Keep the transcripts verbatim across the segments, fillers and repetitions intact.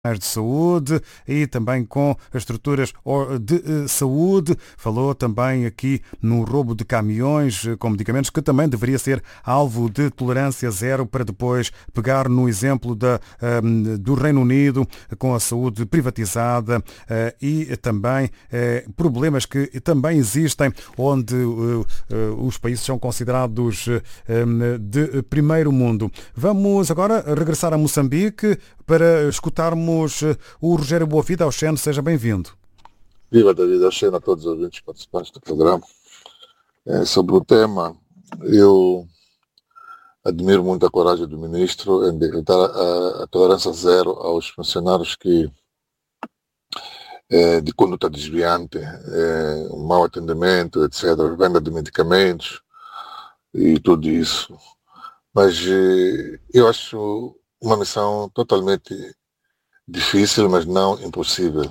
de saúde e também com as estruturas de saúde. Falou também aqui no roubo de caminhões com medicamentos, que também deveria ser alvo de tolerância zero, para depois pegar no exemplo da, do Reino Unido com a saúde privatizada e também problemas que também existem onde os países são considerados de primeiro mundo. Vamos agora regressar a Moçambique para escutarmos o Rogério Boavida. Oxene, seja bem-vindo. Viva David, Oxene, a todos os ouvintes participantes do programa. É, sobre o tema, eu admiro muito a coragem do ministro em decretar a, a tolerância zero aos funcionários que é, de conduta desviante, é, um mau atendimento, etcétera, venda de medicamentos e tudo isso. Mas é, eu acho uma missão totalmente difícil, mas não impossível.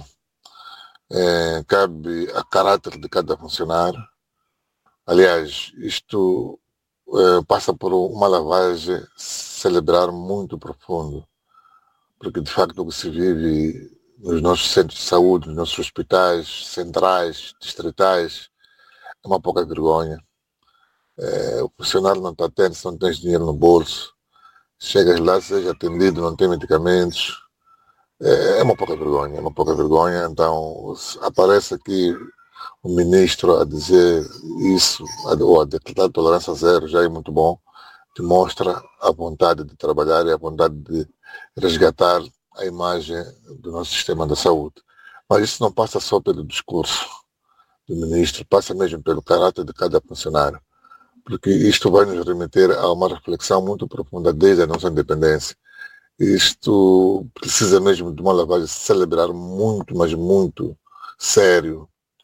É, cabe a caráter de cada funcionário. Aliás, isto é, passa por uma lavagem cerebral muito profunda, porque de facto o que se vive nos nossos centros de saúde, nos nossos hospitais centrais, distritais, é uma pouca vergonha. É, o funcionário não está atento, se não tens dinheiro no bolso, chegas lá, seja atendido, não tem medicamentos. É uma pouca vergonha, é uma pouca vergonha. Então, aparece aqui o ministro a dizer isso, ou a decretar tolerância zero, já é muito bom. Demonstra a vontade de trabalhar e a vontade de resgatar a imagem do nosso sistema da saúde. Mas isso não passa só pelo discurso do ministro, passa mesmo pelo caráter de cada funcionário. Porque isto vai nos remeter a uma reflexão muito profunda desde a nossa independência. Isto precisa mesmo de uma lavagem cerebral muito, mas muito sério,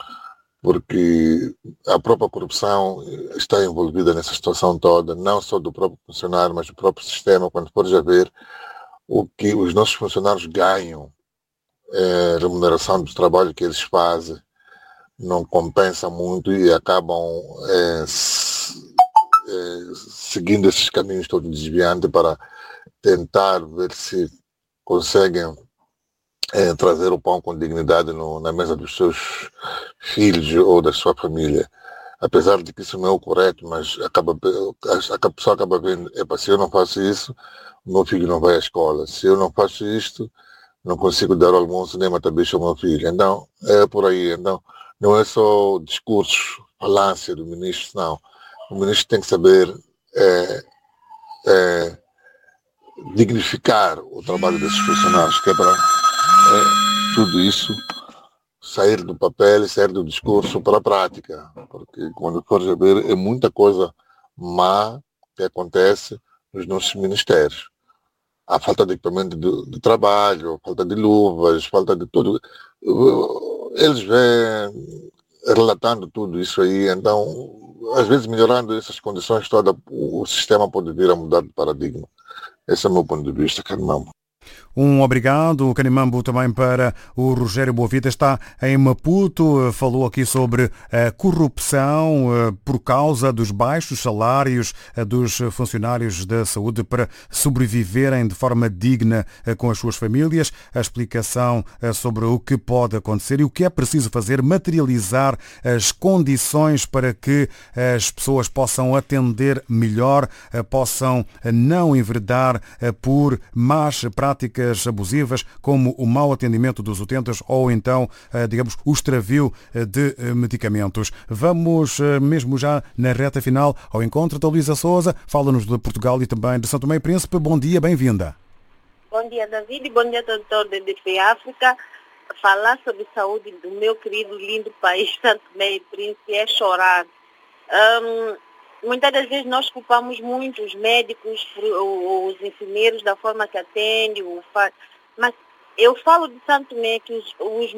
porque a própria corrupção está envolvida nessa situação toda, não só do próprio funcionário, mas do próprio sistema. Quando fores a ver o que os nossos funcionários ganham, é, remuneração do trabalho que eles fazem, não compensa muito e acabam é, é, seguindo esses caminhos todos desviantes para tentar ver se conseguem é, trazer o pão com dignidade no, na mesa dos seus filhos ou da sua família. Apesar de que isso não é o correto, mas acaba, a pessoa acaba vendo, epa, se eu não faço isso, o meu filho não vai à escola. Se eu não faço isto, não consigo dar o almoço nem matar bicho ao meu filho. Então, é por aí. Então, não é só o discurso, falância do ministro, não. O ministro tem que saber é, é, dignificar o trabalho desses funcionários, que é para é, tudo isso sair do papel e sair do discurso para a prática, porque quando fores a ver é muita coisa má que acontece nos nossos ministérios. A falta de equipamento de, de trabalho, falta de luvas, falta de tudo. Eles vêm relatando tudo isso aí, então às vezes melhorando essas condições todas, o sistema pode vir a mudar de paradigma. Esse é o meu ponto de vista, Carmão. Um obrigado, Canimambo, também para o Rogério Boavida. Está em Maputo, falou aqui sobre a corrupção por causa dos baixos salários dos funcionários da saúde para sobreviverem de forma digna com as suas famílias. A explicação sobre o que pode acontecer e o que é preciso fazer, materializar as condições para que as pessoas possam atender melhor, possam não enveredar por más práticas abusivas, como o mau atendimento dos utentes ou então, digamos, o extravio de medicamentos. Vamos mesmo já na reta final ao encontro da Luísa Souza, fala-nos de Portugal e também de São Tomé e Príncipe. Bom dia, bem-vinda. Bom dia, David, bom dia, doutor de D P África. Falar sobre saúde do meu querido, lindo país, São Tomé e Príncipe, é chorar. Um, Muitas das vezes nós culpamos muito os médicos, os enfermeiros da forma que atendem, mas eu falo de Santo Tomé que os, os,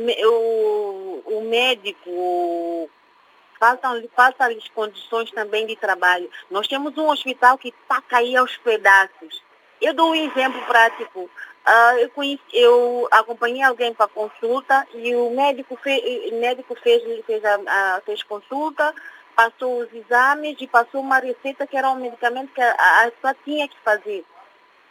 o, o médico faltam-lhes faltam condições também de trabalho. Nós temos um hospital que está a cair aos pedaços. Eu dou um exemplo prático. Uh, eu, conheci, eu acompanhei alguém para consulta e o médico, fe, o médico fez, fez, a, a, fez consulta, passou os exames e passou uma receita que era um medicamento que a, a pessoa tinha que fazer.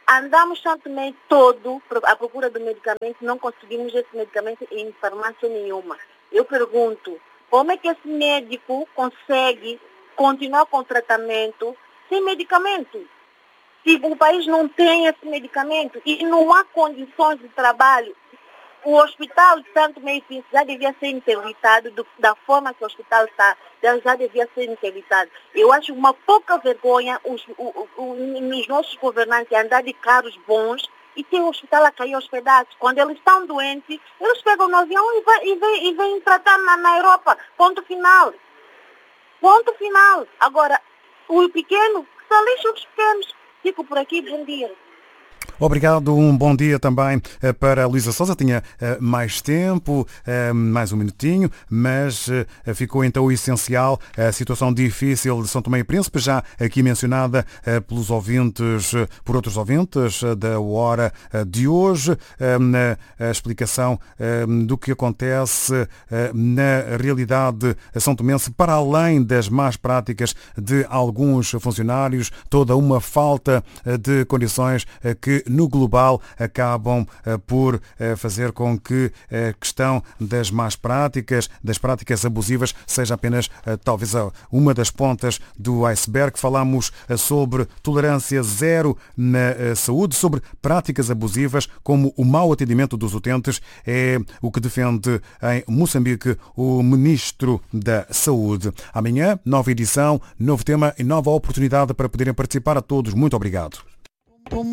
andamos São Tomé todo à procura do medicamento, não conseguimos esse medicamento em farmácia nenhuma. Eu pergunto, como é que esse médico consegue continuar com o tratamento sem medicamento? Se o país não tem esse medicamento e não há condições de trabalho, o hospital de Santo Tomé e Príncipe já devia ser interditado, do, da forma que o hospital está, já devia ser interditado. Eu acho uma pouca vergonha os, o, o, os nossos governantes andar de carros bons e ter o hospital a cair aos pedaços. Quando eles estão doentes, eles pegam no avião e vêm e vem, e vem tratar na, na Europa. Ponto final. Ponto final. Agora, o pequeno, só lixa os pequenos. Fico por aqui, bom dia. Obrigado, um bom dia também para a Luísa Sousa. Tinha mais tempo, mais um minutinho, mas ficou então o essencial, a situação difícil de São Tomé e Príncipe, já aqui mencionada pelos ouvintes, por outros ouvintes da hora de hoje, a explicação do que acontece na realidade são tomense, para além das más práticas de alguns funcionários, toda uma falta de condições que no global acabam por fazer com que a questão das más práticas, das práticas abusivas, seja apenas talvez uma das pontas do iceberg. Falamos sobre tolerância zero na saúde, sobre práticas abusivas como o mau atendimento dos utentes, é o que defende em Moçambique o Ministro da Saúde. Amanhã, nova edição, novo tema e nova oportunidade para poderem participar. A todos, muito obrigado.